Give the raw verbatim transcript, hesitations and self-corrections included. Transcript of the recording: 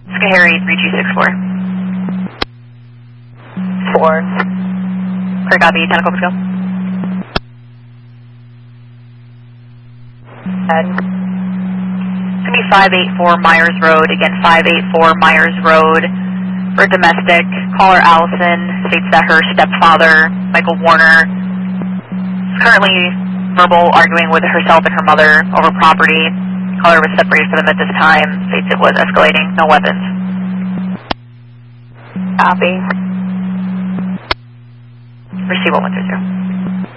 Schoharie three two six four. Four. Clear copy, ten o'clock, go. Head. It's going to be five eight four Myers Road. Again, five eight four Myers Road. For domestic, caller Allison states that her stepfather, Michael Warner, is currently verbal arguing with herself and her mother over property. Caller was separated from them at this time. States it was escalating. No weapons. Copy. Receive one one three zero.